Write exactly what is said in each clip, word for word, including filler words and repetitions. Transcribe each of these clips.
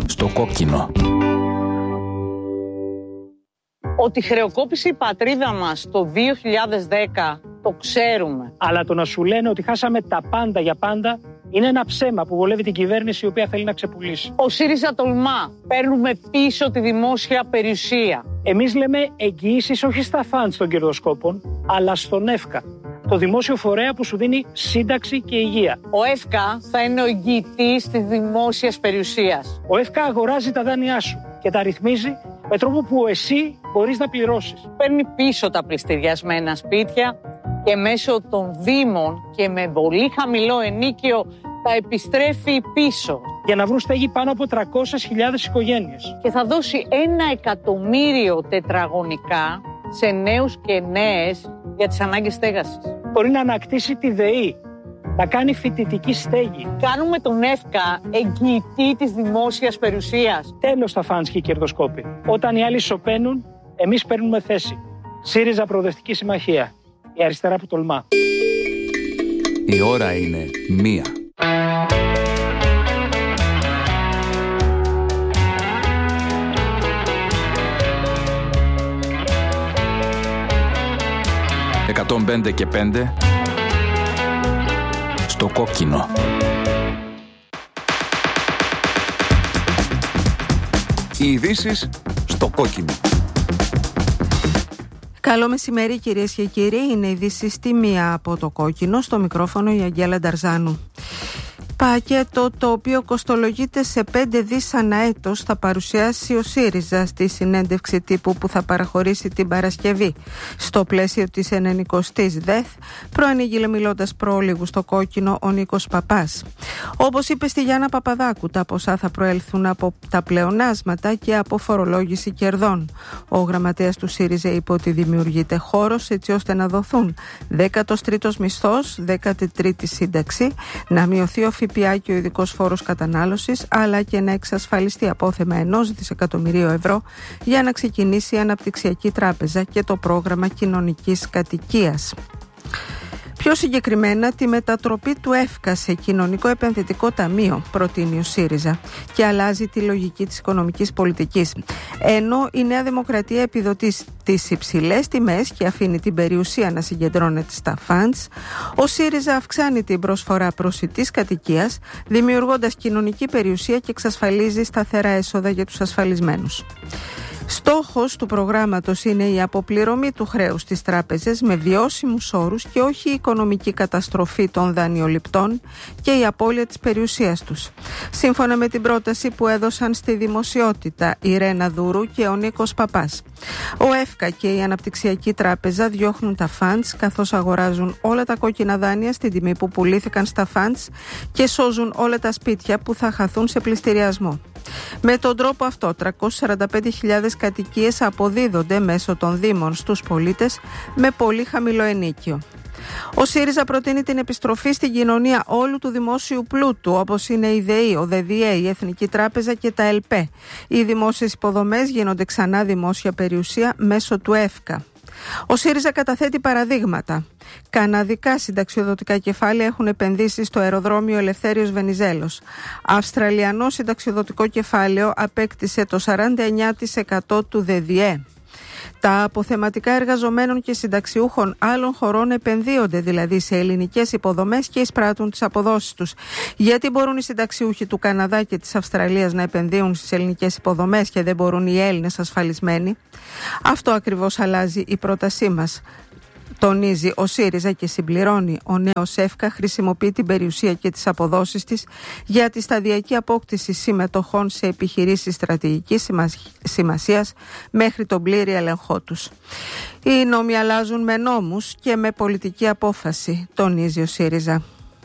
Στο κόκκινο. Ότι χρεοκόπησε η πατρίδα μας το δύο χιλιάδες δέκα, το ξέρουμε. Αλλά το να σου λένε ότι χάσαμε τα πάντα για πάντα είναι ένα ψέμα που βολεύει την κυβέρνηση η οποία θέλει να ξεπουλήσει. Ο ΣΥΡΙΖΑ τολμά. Παίρνουμε πίσω τη δημόσια περιουσία. Εμείς λέμε εγγυήσεις όχι στα φαντ των κερδοσκόπων, αλλά στον ΕΦΚΑ, το δημόσιο φορέα που σου δίνει σύνταξη και υγεία. Ο ΕΦΚΑ θα είναι ο εγγυητής της δημόσιας περιουσίας. Ο ΕΦΚΑ αγοράζει τα δάνειά σου και τα ρυθμίζει με τρόπο που εσύ μπορείς να πληρώσεις. Παίρνει πίσω τα πληστηριασμένα σπίτια και μέσω των δήμων και με πολύ χαμηλό ενίκιο τα επιστρέφει πίσω. Για να βρουν στέγη πάνω από τριακόσιες χιλιάδες οικογένειες. Και θα δώσει ένα εκατομμύριο τετραγωνικά σε νέους και νέες για τις ανάγκες στέγασης. Μπορεί να ανακτήσει τη ΔΕΗ, να κάνει φοιτητική στέγη. Κάνουμε τον ΕΦΚΑ εγγυητή της δημόσιας περιουσίας. Τέλος τα φαντς και οι κερδοσκόποι. Όταν οι άλλοι σωπαίνουν, εμείς παίρνουμε θέση. ΣΥΡΙΖΑ Προοδευτική Συμμαχία. Η αριστερά που τολμά. Η ώρα είναι μία. εκατόν πέντε και πέντε στο κόκκινο. Οι ειδήσεις στο κόκκινο. Καλό μεσημέρι κυρίες και κύριοι, είναι ειδήσεις στη μία από το κόκκινο, στο μικρόφωνο η Αγγέλα Νταρζάνου. Πακέτο το οποίο κοστολογείται σε πέντε δις ανά έτος θα παρουσιάσει ο ΣΥΡΙΖΑ στη συνέντευξη τύπου που θα παραχωρήσει την Παρασκευή στο πλαίσιο της ενενηκοστής ΔΕΘ, προανήγγειλε μιλώντας πρόλιγου στο κόκκινο ο Νίκος Παπάς. Όπως είπε στη Γιάννα Παπαδάκου, τα ποσά θα προέλθουν από τα πλεονάσματα και από φορολόγηση κερδών. Ο γραμματέας του ΣΥΡΙΖΑ είπε ότι δημιουργείται χώρος έτσι ώστε να δοθούν δέκατος τρίτος μισθός, δέκατη τρίτη σύνταξη, να μειωθεί ο ΦΠΑ και ο ειδικός φόρος κατανάλωσης, αλλά και να εξασφαλιστεί απόθεμα ενός δισεκατομμυρίου ευρώ για να ξεκινήσει η Αναπτυξιακή Τράπεζα και το πρόγραμμα κοινωνικής κατοικίας. Πιο συγκεκριμένα, τη μετατροπή του ΕΦΚΑ σε κοινωνικό επενδυτικό ταμείο προτείνει ο ΣΥΡΙΖΑ και αλλάζει τη λογική της οικονομικής πολιτικής. Ενώ η Νέα Δημοκρατία επιδοτεί τις υψηλές τιμές και αφήνει την περιουσία να συγκεντρώνεται στα φαντς, ο ΣΥΡΙΖΑ αυξάνει την προσφορά προσιτής κατοικίας, δημιουργώντας κοινωνική περιουσία και εξασφαλίζει σταθερά έσοδα για τους ασφαλισμένους. Στόχος του προγράμματος είναι η αποπληρωμή του χρέους στις τράπεζες με βιώσιμους όρους και όχι η οικονομική καταστροφή των δανειοληπτών και η απώλεια της περιουσίας τους. Σύμφωνα με την πρόταση που έδωσαν στη δημοσιότητα η Ρένα Δούρου και ο Νίκος Παπάς, ο ΕΦΚΑ και η Αναπτυξιακή Τράπεζα διώχνουν τα φαντς καθώς αγοράζουν όλα τα κόκκινα δάνεια στην τιμή που πουλήθηκαν στα φαντς και σώζουν όλα τα σπίτια που θα χαθούν σε πληστηριασμό. Με τον τρόπο αυτό, τριακόσιες σαράντα πέντε χιλιάδες κατοικίες αποδίδονται μέσω των δήμων στους πολίτες με πολύ χαμηλό ενίκιο. Ο ΣΥΡΙΖΑ προτείνει την επιστροφή στην κοινωνία όλου του δημόσιου πλούτου, όπως είναι η ΔΕΗ, ο ΔΔΕ, η Εθνική Τράπεζα και τα ΕΛΠΕ. Οι δημόσιες υποδομές γίνονται ξανά δημόσια περιουσία μέσω του ΕΦΚΑ. Ο ΣΥΡΙΖΑ καταθέτει παραδείγματα. Καναδικά συνταξιοδοτικά κεφάλαια έχουν επενδύσει στο αεροδρόμιο Ελευθέριος Βενιζέλος. Αυστραλιανό συνταξιοδοτικό κεφάλαιο απέκτησε το σαράντα εννέα τοις εκατό του ΔΔΕ. Τα αποθεματικά εργαζομένων και συνταξιούχων άλλων χωρών επενδύονται δηλαδή σε ελληνικές υποδομές και εισπράττουν τις αποδόσεις τους. Γιατί μπορούν οι συνταξιούχοι του Καναδά και της Αυστραλίας να επενδύουν στις ελληνικές υποδομές και δεν μπορούν οι Έλληνες ασφαλισμένοι? Αυτό ακριβώς αλλάζει η πρότασή μας, τονίζει ο ΣΥΡΙΖΑ και συμπληρώνει: ο νέος ΕΦΚΑ χρησιμοποιεί την περιουσία και τις αποδόσεις της για τη σταδιακή απόκτηση συμμετοχών σε επιχειρήσεις στρατηγικής σημασίας μέχρι τον πλήρη έλεγχό τους. Οι νόμοι αλλάζουν με νόμους και με πολιτική απόφαση, τονίζει ο ΣΥΡΙΖΑ.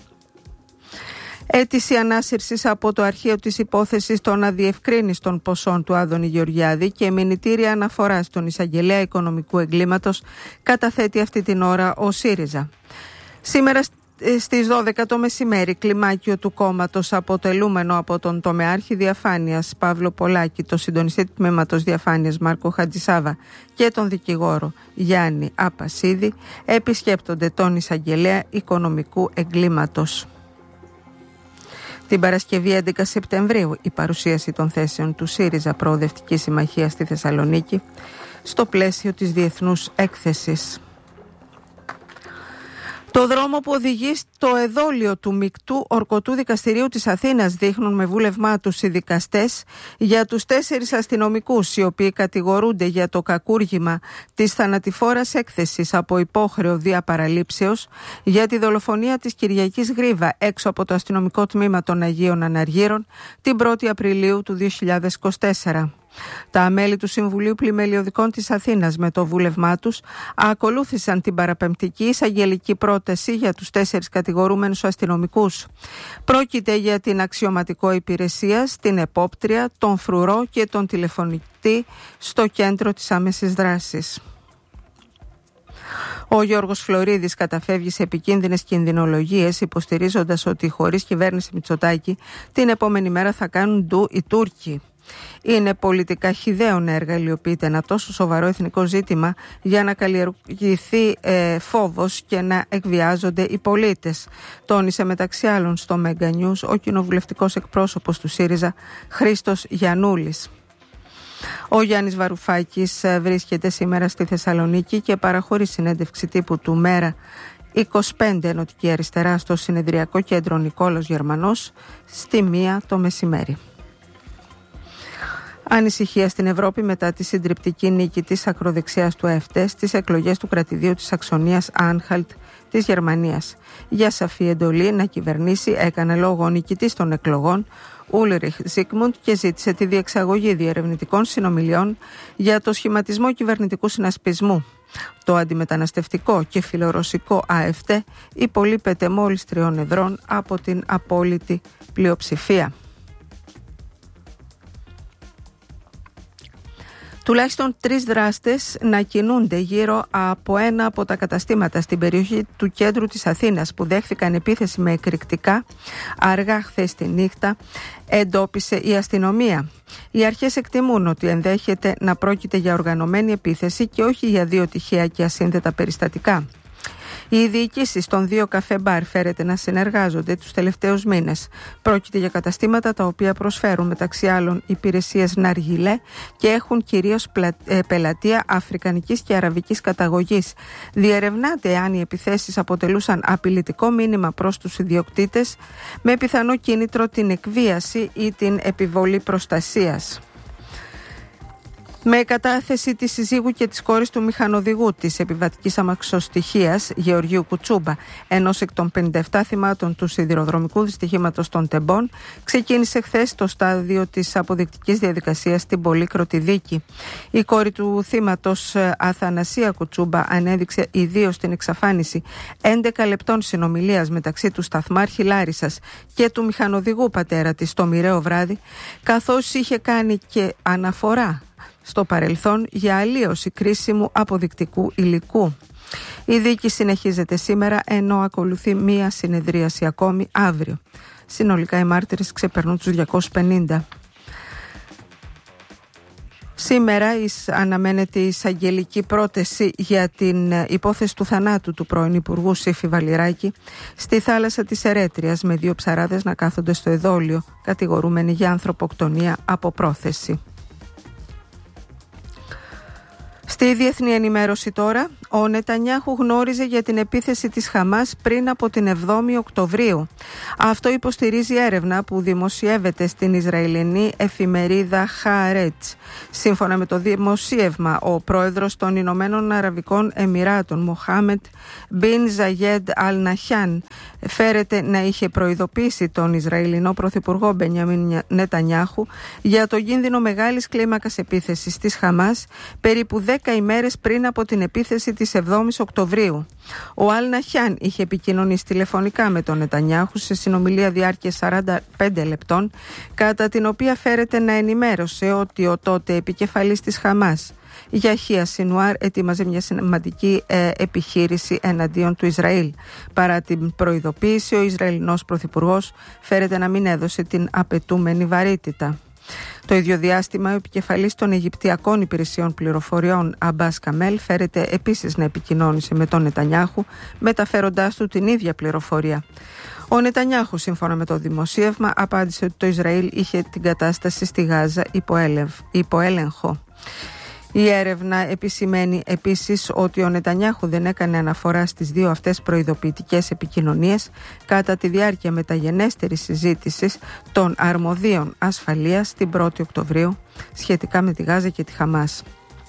Αίτηση ανάσυρσης από το αρχείο της υπόθεσης των αδιευκρίνιστων ποσών του Άδωνη Γεωργιάδη και μηνυτήρια αναφορά στον εισαγγελέα οικονομικού εγκλήματος καταθέτει αυτή την ώρα ο ΣΥΡΙΖΑ. Σήμερα στις δώδεκα το μεσημέρι, κλιμάκιο του κόμματος αποτελούμενο από τον τομεάρχη διαφάνειας Παύλο Πολάκη, το συντονιστή του τμήματος διαφάνειας Μάρκο Χατζησάβα και τον δικηγόρο Γιάννη Απασίδη επισκέπτονται τον εισαγγελέα οικονομικού εγκλήματος. Την Παρασκευή έντεκα Σεπτεμβρίου η παρουσίαση των θέσεων του ΣΥΡΙΖΑ Προοδευτική Συμμαχία στη Θεσσαλονίκη στο πλαίσιο της Διεθνούς Έκθεσης. Το δρόμο που οδηγεί στο εδόλιο του μεικτού ορκωτού δικαστηρίου της Αθήνας δείχνουν με βούλευμά τους οι δικαστές για τους τέσσερις αστυνομικούς οι οποίοι κατηγορούνται για το κακούργημα της θανατηφόρας έκθεσης από υπόχρεο δια παραλήψεως για τη δολοφονία της Κυριακής Γρίβα έξω από το αστυνομικό τμήμα των Αγίων Αναργύρων την πρώτη Απριλίου του δύο χιλιάδες είκοσι τέσσερα. Τα μέλη του Συμβουλίου Πλημελιωδικών της Αθήνας με το βούλευμά τους ακολούθησαν την παραπεμπτική εισαγγελική πρόταση για τους τέσσερις κατηγορούμενους αστυνομικούς. Πρόκειται για την αξιωματικό υπηρεσίας, την επόπτρια, τον φρουρό και τον τηλεφωνητή στο κέντρο της άμεσης δράσης. Ο Γιώργος Φλωρίδης καταφεύγει σε επικίνδυνες κινδυνολογίες, υποστηρίζοντας ότι χωρίς κυβέρνηση Μητσοτάκη την επόμενη μέρα θα κάνουν ντου οι Τούρκοι. Είναι πολιτικά χυδαίο να εργαλειοποιείται ένα τόσο σοβαρό εθνικό ζήτημα για να καλλιεργηθεί ε, φόβος και να εκβιάζονται οι πολίτες, τόνισε μεταξύ άλλων στο Mega News ο κοινοβουλευτικός εκπρόσωπος του ΣΥΡΙΖΑ Χρήστος Γιαννούλης. Ο Γιάννης Βαρουφάκης βρίσκεται σήμερα στη Θεσσαλονίκη και παραχωρεί συνέντευξη τύπου του Μέρα είκοσι πέντε Ενωτική Αριστερά στο Συνεδριακό Κέντρο Νικόλαος Γερμανός στη μία το μεσημέρι. Ανησυχία στην Ευρώπη μετά τη συντριπτική νίκη της ακροδεξιάς του ΕΦΤΕ στις εκλογές του κρατηδίου της Σαξονίας Άνχαλτ της Γερμανίας. Για σαφή εντολή να κυβερνήσει έκανε λόγο ο νικητής των εκλογών Ούλριχ Ζίκμουντ και ζήτησε τη διεξαγωγή διερευνητικών συνομιλιών για το σχηματισμό κυβερνητικού συνασπισμού. Το αντιμεταναστευτικό και φιλορωσικό ΑΕΦΤΕ υπολείπεται μόλις τριών εδρών από την απόλυτη πλειοψηφία. Τουλάχιστον τρεις δράστες να κινούνται γύρω από ένα από τα καταστήματα στην περιοχή του κέντρου της Αθήνας που δέχθηκαν επίθεση με εκρηκτικά αργά χθες τη νύχτα, εντόπισε η αστυνομία. Οι αρχές εκτιμούν ότι ενδέχεται να πρόκειται για οργανωμένη επίθεση και όχι για δύο τυχαία και ασύνδετα περιστατικά. Οι διοικήσεις των δύο καφέ μπαρ φέρεται να συνεργάζονται τους τελευταίους μήνες. Πρόκειται για καταστήματα τα οποία προσφέρουν μεταξύ άλλων υπηρεσίες ναργιλέ και έχουν κυρίως πελατεία αφρικανικής και αραβικής καταγωγής. Διερευνάται αν οι επιθέσεις αποτελούσαν απειλητικό μήνυμα προς τους ιδιοκτήτες με πιθανό κίνητρο την εκβίαση ή την επιβολή προστασίας. Με κατάθεση της συζύγου και της κόρης του μηχανοδηγού της επιβατικής αμαξοστοιχείας Γεωργίου Κουτσούμπα, ενός εκ των πενήντα επτά θυμάτων του σιδηροδρομικού δυστυχήματος των Τεμπών, ξεκίνησε χθες το στάδιο της αποδεικτικής διαδικασίας στην πολύκροτη δίκη. Η κόρη του θύματος Αθανασία Κουτσούμπα ανέδειξε ιδίως την εξαφάνιση έντεκα λεπτών συνομιλίας μεταξύ του σταθμάρχη Λάρισσας και του μηχανοδηγού πατέρα της το μοιραίο βράδυ, καθώς είχε κάνει και αναφορά στο παρελθόν για αλλίωση κρίσιμου αποδεικτικού υλικού. Η δίκη συνεχίζεται σήμερα, ενώ ακολουθεί μία συνεδρίαση ακόμη αύριο. Συνολικά οι μάρτυρες ξεπερνούν τους διακόσιους πενήντα. Σήμερα αναμένεται η εισαγγελική πρόταση για την υπόθεση του θανάτου του πρώην Υπουργού Σύφη Βαλιράκη στη θάλασσα της Ερέτριας, με δύο ψαράδες να κάθονται στο εδόλιο κατηγορούμενοι για ανθρωποκτονία από πρόθεση. Στη διεθνή ενημέρωση τώρα, ο Νετανιάχου γνώριζε για την επίθεση της Χαμάς πριν από την εβδόμη Οκτωβρίου. Αυτό υποστηρίζει έρευνα που δημοσιεύεται στην Ισραηλινή εφημερίδα Χаарετς. Σύμφωνα με το δημοσίευμα, ο πρόεδρος των Ηνωμένων Αραβικών Εμιράτων, Μοχάμετ Μπιν Ζαγέντ Αλ Ναχιάν, φέρεται να είχε προειδοποιήσει τον Ισραηλινό πρωθυπουργό Μπενιαμίν Νετανιάχου για το κίνδυνο μεγάλης κλίμακας επίθεσης της Χαμάς περίπου δέκα ημέρες πριν από την επίθεση της εβδόμης Οκτωβρίου. Ο Αλ Ναχιάν είχε επικοινωνήσει τηλεφωνικά με τον Νετανιάχου σε συνομιλία διάρκειας σαράντα πέντε λεπτών, κατά την οποία φέρεται να ενημέρωσε ότι ο τότε επικεφαλής της Χαμάς, Γιαχία Σινουάρ, ετοίμαζε μια σημαντική ε, επιχείρηση εναντίον του Ισραήλ. Παρά την προειδοποίηση, ο Ισραηλινός πρωθυπουργός φέρεται να μην έδωσε την απαιτούμενη βαρύτητα. Το ίδιο διάστημα, ο επικεφαλής των Αιγυπτιακών Υπηρεσιών Πληροφοριών, Αμπάς Καμέλ, φέρεται επίσης να επικοινώνησε με τον Νετανιάχου, μεταφέροντάς του την ίδια πληροφορία. Ο Νετανιάχου, σύμφωνα με το δημοσίευμα, απάντησε ότι το Ισραήλ είχε την κατάσταση στη Γάζα υπό έλεγχο. Η έρευνα επισημαίνει επίσης ότι ο Νετανιάχου δεν έκανε αναφορά στις δύο αυτές προειδοποιητικές επικοινωνίες κατά τη διάρκεια μεταγενέστερης συζήτησης των αρμοδίων ασφαλείας την πρώτη Οκτωβρίου σχετικά με τη Γάζα και τη Χαμάς.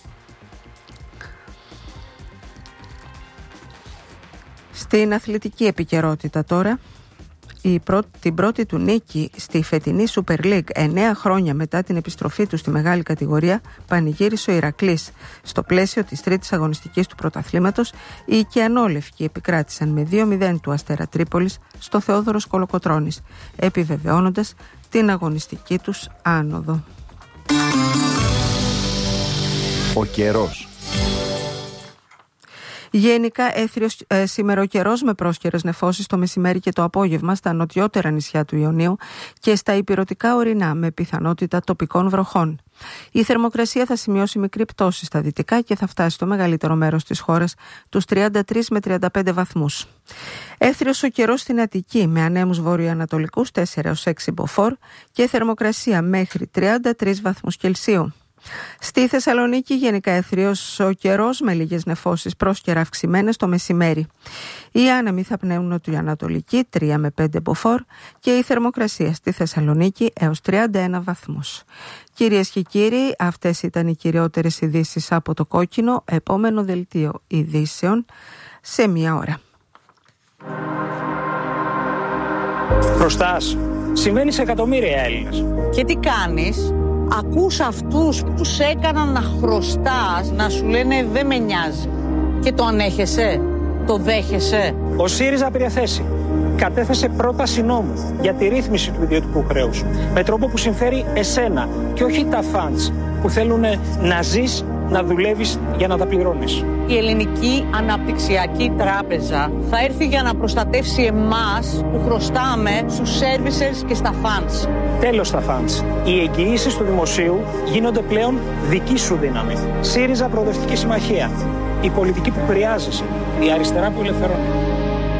Στην αθλητική επικαιρότητα τώρα. Η πρώτη, την πρώτη του νίκη στη φετινή Super League εννέα χρόνια μετά την επιστροφή του στη μεγάλη κατηγορία πανηγύρισε ο Ηρακλής. Στο πλαίσιο της τρίτης αγωνιστικής του πρωταθλήματος, οι οικιανόλευκοι επικράτησαν με δύο μηδέν του Αστέρα Τρίπολης στο Θεόδωρος Κολοκοτρώνης, επιβεβαιώνοντας την αγωνιστική τους άνοδο. Ο καιρός. Γενικά έθριος ε, σήμερα ο καιρός με πρόσκαιρες νεφώσεις το μεσημέρι και το απόγευμα στα νοτιότερα νησιά του Ιωνίου και στα ηπειρωτικά ορεινά με πιθανότητα τοπικών βροχών. Η θερμοκρασία θα σημειώσει μικρή πτώση στα δυτικά και θα φτάσει στο μεγαλύτερο μέρος της χώρας τους τριάντα τρεις με τριάντα πέντε βαθμούς. Έθριος ο καιρός στην Αττική με ανέμους βορειοανατολικούς τέσσερα έως έξι μποφόρ και θερμοκρασία μέχρι τριάντα τρεις βαθμούς Κελσίου. Στη Θεσσαλονίκη γενικά έθριος ο καιρός με λίγες νεφώσεις πρόσκαιρα αυξημένες το μεσημέρι. Οι άνεμοι θα πνέουν νοτιοανατολική τρία με πέντε μποφόρ και η θερμοκρασία στη Θεσσαλονίκη έως τριάντα ένα βαθμούς. Κυρίες και κύριοι, αυτές ήταν οι κυριότερες ειδήσεις από το Κόκκινο. Επόμενο δελτίο ειδήσεων σε μία ώρα. Χρωστάς. Συμβαίνει σε εκατομμύρια Έλληνες. Και τι κάνεις? Ακούς αυτούς που σε έκαναν να χρωστάς να σου λένε δεν με νοιάζει. Και το ανέχεσαι, το δέχεσαι. Ο ΣΥΡΙΖΑ πήρε θέση. Κατέθεσε πρόταση νόμου για τη ρύθμιση του ιδιωτικού χρέους. Με τρόπο που συμφέρει εσένα και όχι τα φαντς που θέλουν να ζεις, να δουλεύεις για να τα πληρώνεις. Η Ελληνική Αναπτυξιακή Τράπεζα θα έρθει για να προστατεύσει εμάς που χρωστάμε στους servicers και στα funds. Τέλος στα funds. Οι εγγυήσεις του δημοσίου γίνονται πλέον δική σου δύναμη. ΣΥΡΙΖΑ Προοδευτική Συμμαχία. Η πολιτική που χρειάζεσαι. Η αριστερά που ελευθερώνει.